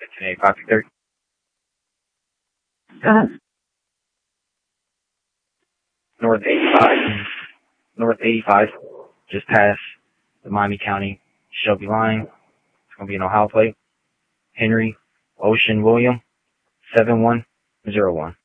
1585 30. Go ahead. North 85. North 85. Just past the Miami County Shelby line. It's going to be an Ohio plate. Henry Ocean William 7101.